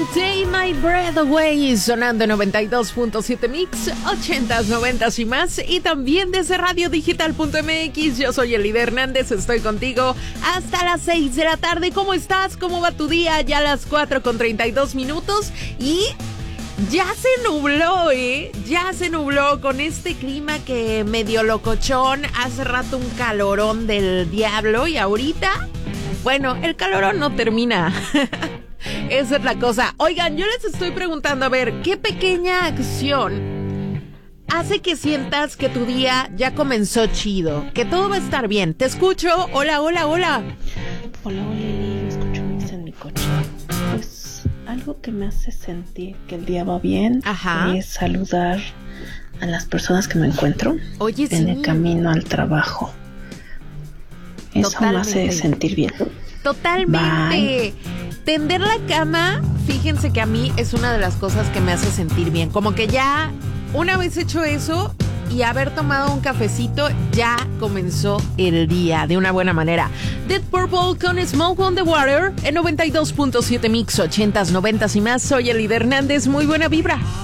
Take My Breath Away, sonando 92.7 Mix, 80s, 90s y más, y también desde radiodigital.mx. Yo soy Elida Hernández, estoy contigo hasta las 6 de la tarde. ¿Cómo estás? ¿Cómo va tu día? Ya a las 4:32 y ya se nubló, ya se nubló con este clima que medio locochón. Hace rato un calorón del diablo y ahorita, bueno, el calorón no termina. Esa es la cosa. Oigan, yo les estoy preguntando, a ver, ¿qué pequeña acción hace que sientas que tu día ya comenzó chido? Que todo va a estar bien. Te escucho. Hola, hola, hola. Hola, Lili. Yo escucho Mix en mi coche. Pues algo que me hace sentir que el día va bien. Ajá. Es saludar a las personas que me encuentro. Oye, en sí. el camino al trabajo. Eso Totalmente. me hace sentir bien. Totalmente. Bye. Tender la cama, fíjense que a mí es una de las cosas que me hace sentir bien. Como que ya, una vez hecho eso y haber tomado un cafecito, ya comenzó el día de una buena manera. Dead Purple con Smoke on the Water en 92.7 Mix, 80s, 90s y más. Soy Elida Hernández, muy buena vibra.